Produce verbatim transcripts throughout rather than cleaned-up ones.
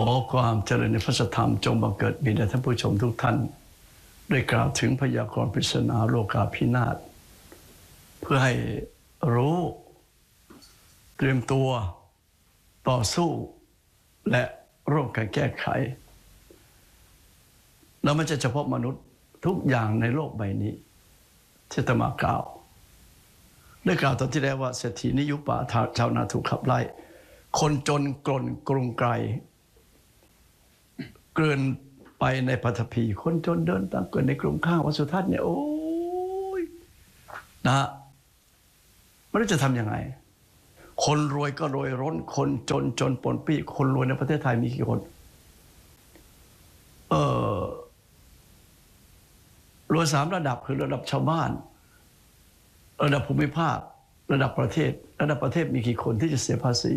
อความเจริญในพระธรรมจงบังเกิดมีแด่ท่านผู้ชมทุกท่านได้กล่าวถึงพยากรณ์ปริศนาโลกาภินาศเพื่อให้รู้เตรียมตัวต่อสู้และร่วมกันแก้ไขแล้วมันจะเฉพาะมนุษย์ทุกอย่างในโลกใบนี้ที่อาตมากล่าวได้กล่าวตอนที่แล้วว่าเศรษฐีนิยุปะชาวนาถูกขับไล่คนจนกลนกรุงไกลเกินไปในปฐพีคนจนเดินตามเกินในกรุงข้างวัดสุทัศน์เนี่ยโอ้ยนะไม่รู้จะทำยังไงคนรวยก็รวยร้นคนจนจนปนปี้คนรวยในประเทศไทยมีกี่คนเออรวยสามระดับคือระดับชาวบ้านระดับภูมิภาคระดับประเทศระดับประเทศมีกี่คนที่จะเสียภาษี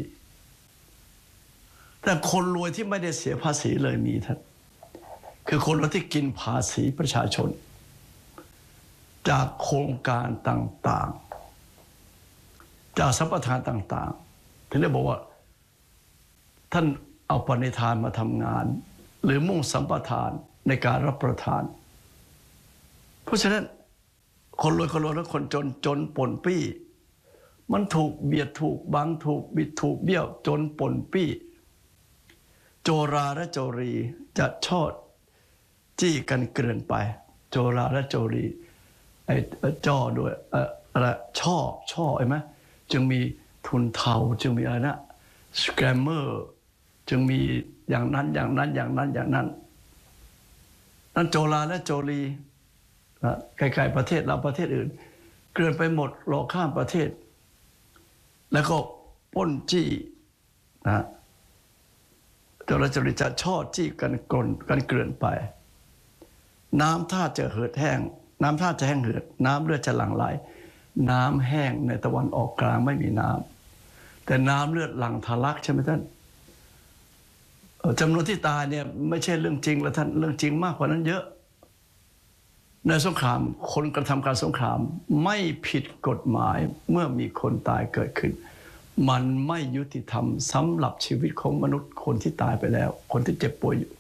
แต่คนรวยที่ไม่ได้เสียภาษีเลยมีท่านคือคนรวยที่กินภาษีประชาชนจากโครงการต่างๆจากสัมปทานต่างๆถึงได้บอกว่าท่านเอาปณิธานมาทำงานหรือมุ่งสัมปทานในการรับประทานเพราะฉะนั้นคนรวยคนรวยและคนจนจนปนปี้มันถูกเบียดถูกบังถูกบิดถูกเบี้ยวจนปนปี้โจราและโจรีจะชอดจี้กันเกินไปโจราและโจรีไอ้จ้อด้วยอะไรช่อช่อเห็นไหมจึงมีทุนเทาจึงมีอะไรนะสแกมเมอร์จึงมีอย่างนั้นอย่างนั้นอย่างนั้นอย่างนั้นนั่นโจราและโจรีไกลๆประเทศเราประเทศอื่นเกินไปหมดหลอกข้ามประเทศแล้วก็ปล้นจี้นะโจรจริจะช่อจี้กันกลนกันเกลื่อนไปน้ำท่าจะเหือดแห้งน้ำท่าจะแห้งเหือดน้ำเลือดจะหลั่งไหลน้ำแห้งในตะวันออกกลางไม่มีน้ำแต่น้ำเลือดหลั่งทะลักใช่ไหมท่านจำนวนที่ตายเนี่ยไม่ใช่เรื่องจริงแล้วท่านเรื่องจริงมากกว่านั้นเยอะในสงครามคนกระทำการสงครามไม่ผิดกฎหมายเมื่อมีคนตายเกิดขึ้นมันไม่ยุติธรรมสำหรับชีวิตของมนุษย์คนที่ตายไปแล้วคนที่เจ็บป่วยอยู่